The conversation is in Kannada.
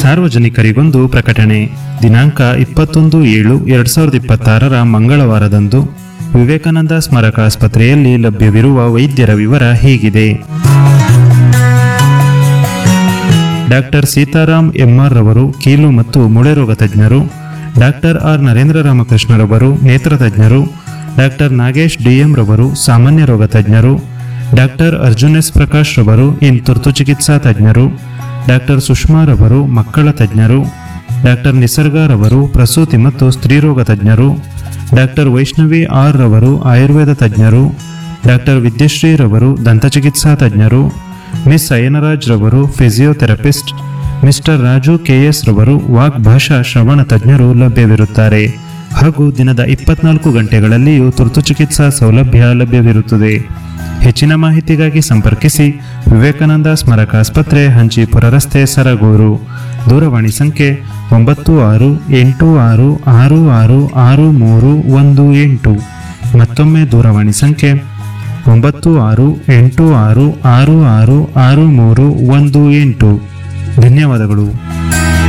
ಸಾರ್ವಜನಿಕರಿಗೊಂದು ಪ್ರಕಟಣೆ. ದಿನಾಂಕ 21/7/2026 ಮಂಗಳವಾರದಂದು ವಿವೇಕಾನಂದ ಸ್ಮಾರಕ ಆಸ್ಪತ್ರೆಯಲ್ಲಿ ಲಭ್ಯವಿರುವ ವೈದ್ಯರ ವಿವರ ಹೀಗಿದೆ. ಡಾಕ್ಟರ್ ಸೀತಾರಾಮ್ ಎಂಆರ್ ರವರು ಕೀಲು ಮತ್ತು ಮೂಳೆ ರೋಗ ತಜ್ಞರು. ಡಾಕ್ಟರ್ ಆರ್ ನರೇಂದ್ರ ರಾಮಕೃಷ್ಣರವರು ನೇತ್ರ ತಜ್ಞರು. ಡಾಕ್ಟರ್ ನಾಗೇಶ್ ಡಿಎಂ ರವರು ಸಾಮಾನ್ಯ ರೋಗ ತಜ್ಞರು. ಡಾಕ್ಟರ್ ಅರ್ಜುನ್ ಎಸ್ ಪ್ರಕಾಶ್ ರವರು ತುರ್ತು ಚಿಕಿತ್ಸಾ ತಜ್ಞರು. ಡಾಕ್ಟರ್ ಸುಷ್ಮಾ ರವರು ಮಕ್ಕಳ ತಜ್ಞರು. ಡಾಕ್ಟರ್ ನಿಸರ್ಗ ರವರು ಪ್ರಸೂತಿ ಮತ್ತು ಸ್ತ್ರೀರೋಗ ತಜ್ಞರು. ಡಾಕ್ಟರ್ ವೈಷ್ಣವಿ ಆರ್ ರವರು ಆಯುರ್ವೇದ ತಜ್ಞರು. ಡಾಕ್ಟರ್ ವಿದ್ಯಶ್ರೀ ರವರು ದಂತಚಿಕಿತ್ಸಾ ತಜ್ಞರು. ಮಿಸ್ ಅಯ್ಯನರಾಜ್ ರವರು ಫಿಸಿಯೋಥೆರಪಿಸ್ಟ್. ಮಿಸ್ಟರ್ ರಾಜು ಕೆಎಸ್ ರವರು ವಾಗ್ಭಾಷಾ ಶ್ರವಣ ತಜ್ಞರು ಲಭ್ಯವಿರುತ್ತಾರೆ. ಹಾಗೂ ದಿನದ 24 ಗಂಟೆಗಳಲ್ಲಿಯೂ ತುರ್ತು ಚಿಕಿತ್ಸಾ ಸೌಲಭ್ಯ ಲಭ್ಯವಿರುತ್ತದೆ. ಹೆಚ್ಚಿನ ಮಾಹಿತಿಗಾಗಿ ಸಂಪರ್ಕಿಸಿ ವಿವೇಕಾನಂದ ಸ್ಮಾರಕ ಆಸ್ಪತ್ರೆ, ಹಂಚಿಪುರ ರಸ್ತೆ, ಸರಗೂರು. ದೂರವಾಣಿ ಸಂಖ್ಯೆ 9686666318. ಮತ್ತೊಮ್ಮೆ ದೂರವಾಣಿ ಸಂಖ್ಯೆ 9686666318. ಧನ್ಯವಾದಗಳು.